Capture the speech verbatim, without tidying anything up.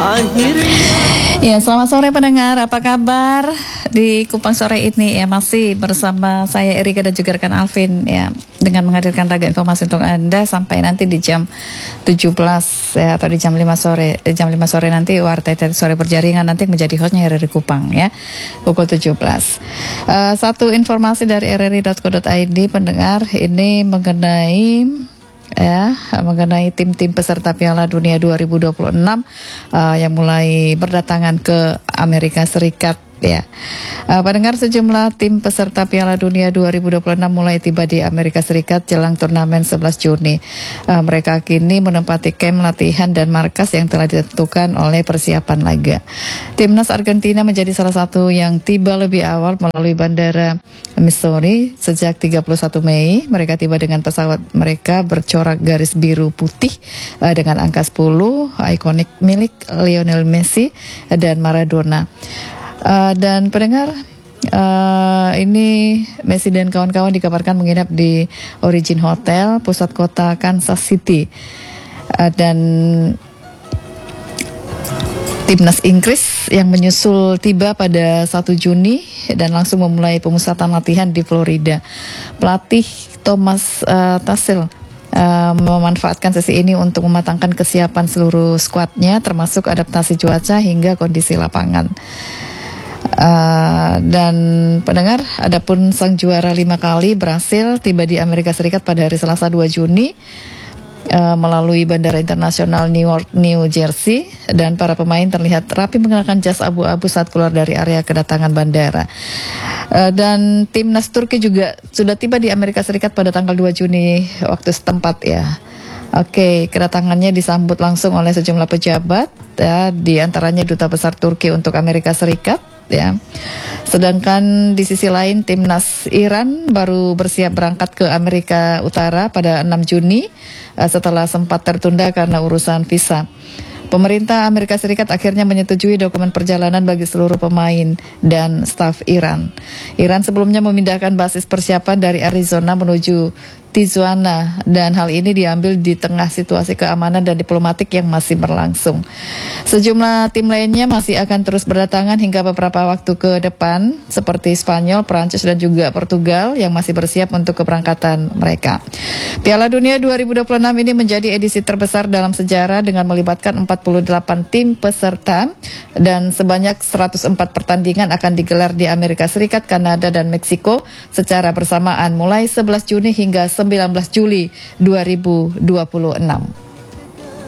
Ya, selamat sore pendengar, apa kabar di Kupang sore ini? Ya, masih bersama saya Erika dan juga rekan Alvin ya, dengan menghadirkan ragam informasi untuk Anda sampai nanti di jam tujuh belas ya, atau di jam lima sore. Di jam lima sore nanti Warta Sore Berjaringan nanti menjadi hostnya R R I Kupang ya, pukul tujuh belas. Uh, satu informasi dari r r i dot co dot i d pendengar, ini mengenai ya mengenai tim-tim peserta Piala Dunia dua ribu dua puluh enam uh, yang mulai berdatangan ke Amerika Serikat ya. Uh, pendengar, sejumlah tim peserta Piala Dunia dua ribu dua puluh enam mulai tiba di Amerika Serikat jelang turnamen sebelas Juni. Uh, mereka kini menempati kamp latihan dan markas yang telah ditentukan oleh persiapan laga. Timnas Argentina menjadi salah satu yang tiba lebih awal melalui bandara Missouri sejak tiga puluh satu Mei. Mereka tiba dengan pesawat mereka bercorak garis biru putih uh, dengan angka sepuluh, ikonik milik Lionel Messi dan Maradona. Uh, dan pendengar, uh, ini Messi dan kawan-kawan dikabarkan menginap di Origin Hotel, pusat kota Kansas City. Uh, dan timnas Inggris yang menyusul tiba pada satu Juni dan langsung memulai pemusatan latihan di Florida. Pelatih Thomas uh, Tuchel Uh, memanfaatkan sesi ini untuk mematangkan kesiapan seluruh skuadnya, termasuk adaptasi cuaca hingga kondisi lapangan. Uh, dan pendengar, adapun sang juara lima kali berhasil tiba di Amerika Serikat pada hari Selasa dua Juni uh, melalui Bandara Internasional Newark, New Jersey, dan para pemain terlihat rapi mengenakan jas abu-abu saat keluar dari area kedatangan bandara. Uh, dan timnas Turki juga sudah tiba di Amerika Serikat pada tanggal dua Juni waktu setempat ya. Oke, kedatangannya disambut langsung oleh sejumlah pejabat ya, di antaranya Duta Besar Turki untuk Amerika Serikat ya. Sedangkan di sisi lain timnas Iran baru bersiap berangkat ke Amerika Utara pada enam Juni uh, setelah sempat tertunda karena urusan visa. Pemerintah Amerika Serikat akhirnya menyetujui dokumen perjalanan bagi seluruh pemain dan staf Iran. Iran sebelumnya memindahkan basis persiapan dari Arizona menuju Tijuana, dan hal ini diambil di tengah situasi keamanan dan diplomatik yang masih berlangsung. Sejumlah tim lainnya masih akan terus berdatangan hingga beberapa waktu ke depan, seperti Spanyol, Prancis, dan juga Portugal yang masih bersiap untuk keberangkatan mereka. Piala Dunia dua ribu dua puluh enam ini menjadi edisi terbesar dalam sejarah dengan melibatkan empat puluh delapan tim peserta, dan sebanyak seratus empat pertandingan akan digelar di Amerika Serikat, Kanada, dan Meksiko secara bersamaan mulai sebelas Juni hingga sembilan belas Juli dua ribu dua puluh enam.